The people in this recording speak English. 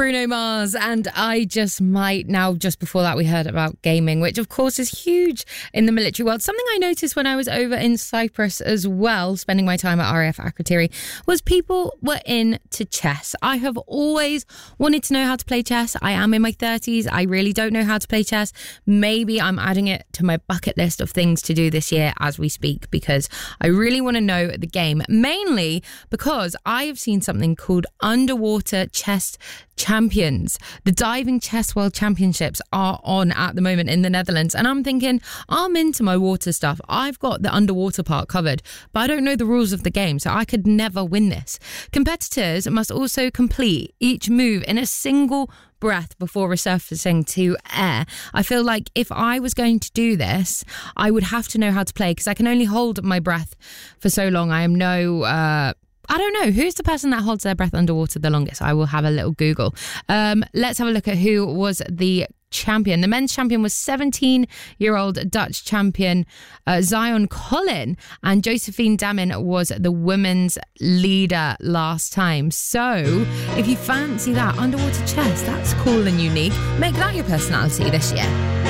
Bruno Mars and I Just Might. Now, just before that, we heard about gaming, which of course is huge in the military world. Something I noticed when I was over in Cyprus as well, spending my time at RAF Akrotiri, was people were into chess. I have always wanted to know how to play chess. I am in my 30s. I really don't know how to play chess. Maybe I'm adding it to my bucket list of things to do this year as we speak, because I really want to know the game, mainly because I have seen something called Underwater Chess Champions. The Diving Chess World Championships are on at the moment in the Netherlands, and I'm thinking, I'm into my water stuff. I've got the underwater part covered, but I don't know the rules of the game, so I could never win this. Competitors must also complete each move in a single breath before resurfacing to air. I feel like if I was going to do this, I would have to know how to play, because I can only hold my breath for so long. I am I don't know. Who's the person that holds their breath underwater the longest? I will have a little Google. Let's have a look at who was the champion. The men's champion was 17-year-old Dutch champion Zion Collin, and Josephine Damin was the women's leader last time. So if you fancy that underwater chess, that's cool and unique. Make that your personality this year.